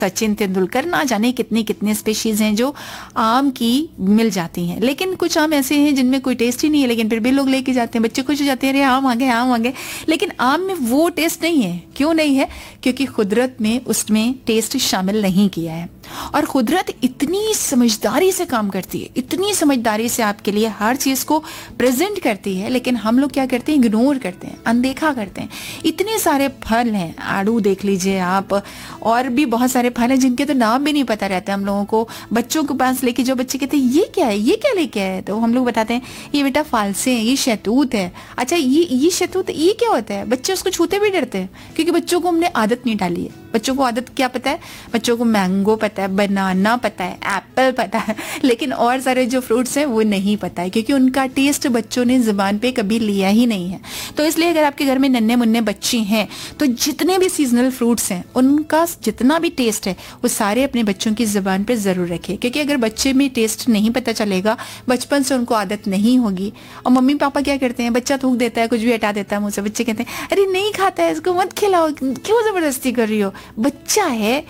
सचिन तेंदुलकर, ना जाने कितने कितने स्पीशीज हैं जो आम की मिल जाती हैं। लेकिन कुछ आम ऐसे हैं जिनमें कोई टेस्ट ही नहीं है, लेकिन फिर भी लोग लेके जाते हैं, बच्चे खुश हो जाते हैं, अरे आम आ गए आम आ गए। लेकिन आम में वो टेस्ट नहीं है। क्यों नहीं है? क्योंकि कुदरत में उसमें टेस्ट शामिल नहीं किया है। और कुदरत इतनी समझदारी से काम करती है, इतनी समझदारी से आपके लिए हर चीज को प्रेजेंट करती है, लेकिन हम लोग क्या करते हैं? इग्नोर करते हैं, अनदेखा करते हैं। इतने सारे फल हैं, आड़ू देख लीजिए आप, और भी बहुत सारे फल हैं जिनके तो नाम भी नहीं पता रहता हम लोगों को। बच्चों के पास लेके जो बच्चे कहते हैं ये क्या है, ये क्या लेके आए, तो हम लोग बताते हैं ये बेटा फालसे हैं, ये शहतूत है। अच्छा ये शहतूत ये क्या होता है? बच्चे उसको छूते भी डरते हैं, क्योंकि बच्चों को हमने आदत नहीं डाली है। बच्चों को आदत क्या पता है? बच्चों को मैंगो पता है, बनाना पता है, एप्पल पता है, लेकिन और सारे जो फ्रूट्स हैं वो नहीं पता है, क्योंकि उनका टेस्ट बच्चों ने जुबान पे कभी लिया ही नहीं है। तो इसलिए अगर आपके घर में नन्हे मुन्ने बच्चे हैं तो जितने भी सीजनल फ्रूट्स हैं उनका जितना भी टेस्ट है वो सारे अपने बच्चों की जुबान पे जरूर रखें, क्योंकि अगर बच्चे में टेस्ट नहीं पता चलेगा, बचपन से उनको आदत नहीं होगी। और मम्मी पापा क्या करते हैं? बच्चा थूक देता है, कुछ भी हटा देता है मुंह से, बच्चे कहते हैं अरे नहीं खाता है, इसको मत खिलाओ, क्यों जबरदस्ती कर रही हो, बच्चा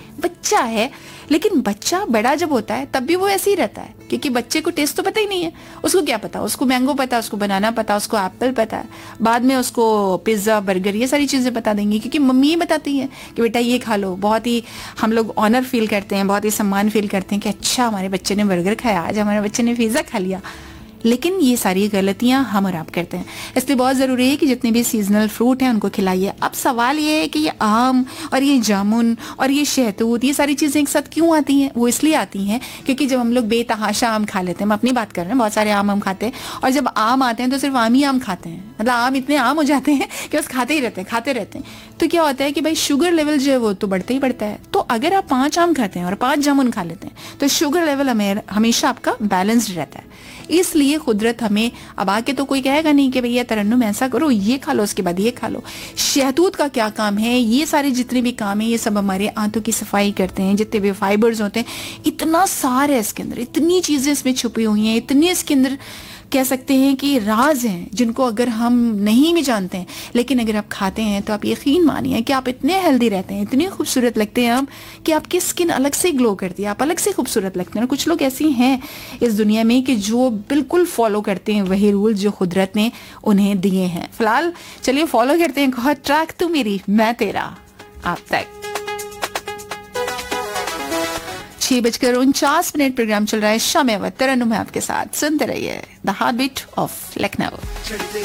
है। लेकिन बच्चा बड़ा जब होता है तब भी वो ऐसे ही रहता है, क्योंकि बच्चे को टेस्ट तो पता ही नहीं है। उसको क्या पता? उसको मैंगो पता, उसको बनाना पता, उसको एप्पल पता है, बाद में उसको पिज्जा बर्गर ये सारी चीजें बता देंगी, क्योंकि मम्मी ही बताती है कि बेटा ये खा लो। बहुत ही हम लोग ऑनर फील करते हैं, बहुत ही सम्मान फील करते हैं कि अच्छा हमारे बच्चे ने बर्गर खाया, आज हमारे बच्चे ने पिज्जा खा लिया। लेकिन ये सारी गलतियां हम और आप करते हैं, इसलिए बहुत ज़रूरी है कि जितने भी सीजनल फ्रूट हैं उनको खिलाइए। अब सवाल ये है कि ये आम और ये जामुन और ये शहतूत ये सारी चीज़ें एक साथ क्यों आती हैं? वो इसलिए आती हैं क्योंकि जब हम लोग बेतहाशा आम खा लेते हैं, हम अपनी बात कर रहे हैं, बहुत सारे आम हम खाते हैं, और जब आम आते हैं तो सिर्फ आम ही आम खाते हैं, मतलब आम इतने आम हो जाते हैं कि बस खाते ही रहते हैं। तो क्या होता है कि भाई शुगर लेवल जो है वो तो बढ़ता ही बढ़ता है। तो अगर आप 5 आम खाते हैं और 5 जामुन खा लेते हैं तो शुगर लेवल हमेशा आपका बैलेंस्ड रहता है। इसलिए कुदरत हमें अब आके तो कोई कहेगा नहीं कि भैया तरन्नुम ऐसा करो, ये खा लो, उसके बाद ये खा लो। शहतूत का क्या काम है? ये सारे जितने भी काम है ये सब हमारे आंतों की सफाई करते हैं, जितने भी फाइबर्स होते हैं, इतना सारा है इसके अंदर, इतनी चीजें इसमें छुपी हुई हैं, इतने इसके अंदर कह सकते हैं कि राज हैं जिनको अगर हम नहीं भी जानते हैं, लेकिन अगर आप खाते हैं तो आप यकीन मानिए कि आप इतने हेल्दी रहते हैं, इतने खूबसूरत लगते हैं आप कि आपकी स्किन अलग से ग्लो करती है, आप अलग से खूबसूरत लगते हैं। कुछ लोग ऐसे हैं इस दुनिया में कि जो बिल्कुल फॉलो करते हैं वही रूल जो कुदरत ने उन्हें दिए हैं। फिलहाल चलिए फॉलो करते हैं बहुत ट्रैक तू मेरी मैं तेरा आप तक। 6:49 प्रोग्राम चल रहा है शाम तरन्नुम है आपके साथ, सुनते रहिए the heart beat of Lucknow.